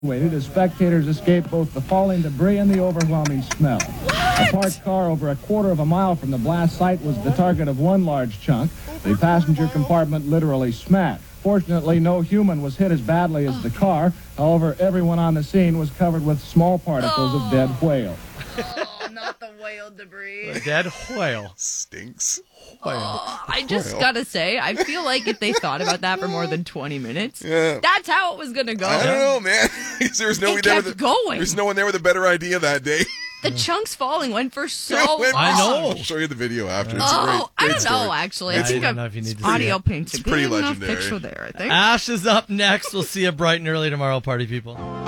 Waited as spectators escaped both the falling debris and the overwhelming smell. A parked car over a quarter of a mile from the blast site was the target of one large chunk. The passenger compartment literally smashed. Fortunately, no human was hit as badly as the car. However, everyone on the scene was covered with small particles of dead whale. Oh, not the whale debris. A dead whale. Stinks. I just gotta say, I feel like if they thought about that for more than 20 minutes, Yeah. that's how it was gonna go. I don't know, man. There's no It kept going. There's no one there with a better idea that day. The chunks falling went for so Yeah, long. I know. I'll show you the video after. It's Oh, a great I don't story. know, actually. Yeah, I think I don't know if you need to see audio it. paints a It's pretty good enough legendary. picture there, I think. Ash is up next. We'll see you bright and early tomorrow, party people.